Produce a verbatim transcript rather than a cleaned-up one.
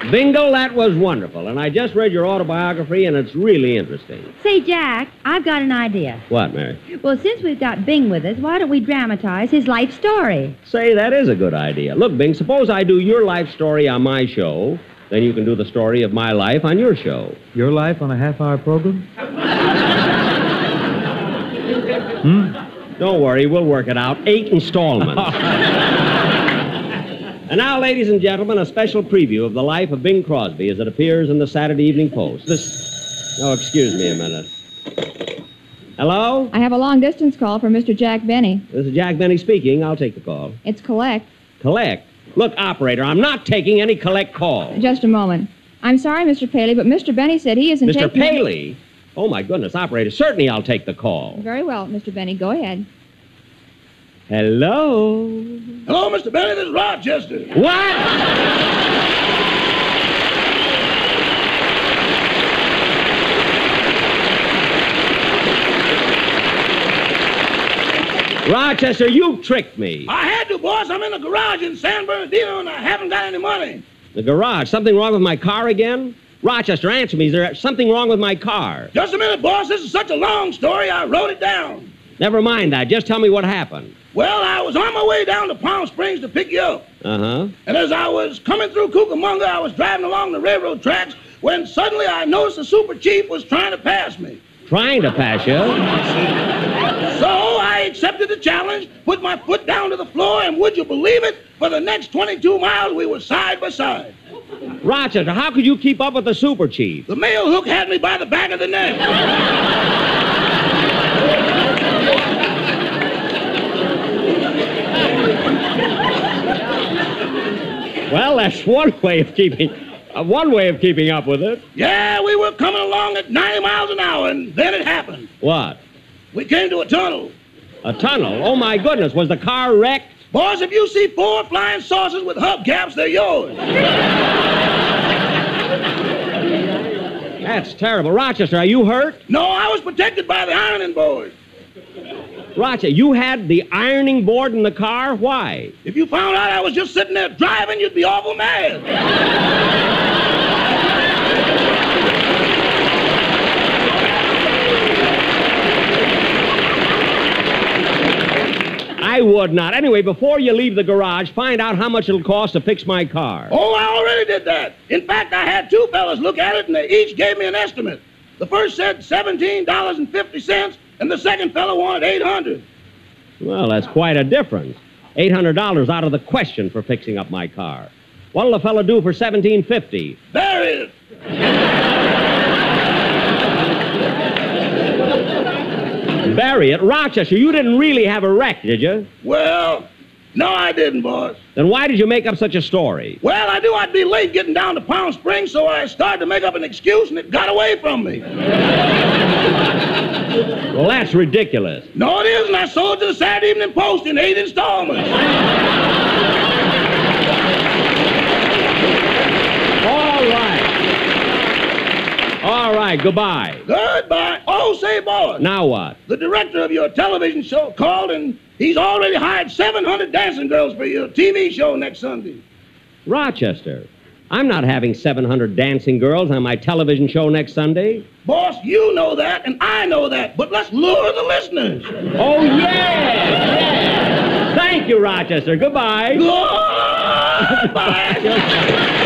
Bingle, that was wonderful. And I just read your autobiography, and it's really interesting. Say, Jack, I've got an idea. What, Mary? Well, since we've got Bing with us, why don't we dramatize his life story? Say, that is a good idea. Look, Bing, suppose I do your life story on my show. Then you can do the story of my life on your show. Your life on a half-hour program? hmm? Don't worry, we'll work it out. Eight installments. And now, ladies and gentlemen, a special preview of the life of Bing Crosby as it appears in the Saturday Evening Post. This... Oh, excuse me a minute. Hello? I have a long-distance call from Mister Jack Benny. This is Jack Benny speaking. I'll take the call. It's collect. Collect? Look, operator, I'm not taking any collect calls. Just a moment. I'm sorry, Mister Paley, but Mister Benny said he isn't Mister taking... Paley? Oh, my goodness, operator, certainly I'll take the call. Very well, Mister Benny. Go ahead. Hello? Hello, Mister Benny. This is Rochester. What? Rochester, you tricked me. I had to, boss. I'm in the garage in San Bernardino, and I haven't got any money. The garage? Something wrong with my car again? Rochester, answer me. Is there something wrong with my car? Just a minute, boss. This is such a long story, I wrote it down. Never mind that. Just tell me what happened. Well, I was on my way down to Palm Springs to pick you up. Uh-huh. And as I was coming through Cucamonga, I was driving along the railroad tracks when suddenly I noticed the super chief was trying to pass me. Trying to pass you? So I accepted the challenge, put my foot down to the floor, and would you believe it? For the next twenty-two miles, we were side by side. Rochester, how could you keep up with the super chief? The mail hook had me by the back of the neck. Well, that's one way of keeping, uh, one way of keeping up with it. Yeah, we were coming along at ninety miles an hour, and then it happened. What? We came to a tunnel. A tunnel? Oh, my goodness. Was the car wrecked? Boys, if you see four flying saucers with hubcaps, they're yours. That's terrible. Rochester, are you hurt? No, I was protected by the ironing board. Rochester, you had the ironing board in the car? Why? If you found out I was just sitting there driving, you'd be awful mad. I would not. Anyway, before you leave the garage, find out how much it'll cost to fix my car. Oh, I already did that. In fact, I had two fellas look at it, and they each gave me an estimate. The first said seventeen dollars and fifty cents, and the second fellow wanted eight hundred dollars. Well, that's quite a difference. eight hundred dollars out of the question for fixing up my car. What'll the fellow do for seventeen fifty? Bury it. Bury it? Rochester, you didn't really have a wreck, did you? Well, no, I didn't, boss. Then why did you make up such a story? Well, I knew I'd be late getting down to Palm Springs, so I started to make up an excuse, and it got away from me. Well, that's ridiculous. No, it isn't. I sold it to the Saturday Evening Post in eight installments. All right. All right, goodbye. Goodbye. Oh, say, boss. Now what? The director of your television show called, and he's already hired seven hundred dancing girls for your T V show next Sunday. Rochester, I'm not having seven hundred dancing girls on my television show next Sunday. Boss, you know that, and I know that, but let's lure the listeners. Oh, yes, yes. Thank you, Rochester. Goodbye. Goodbye.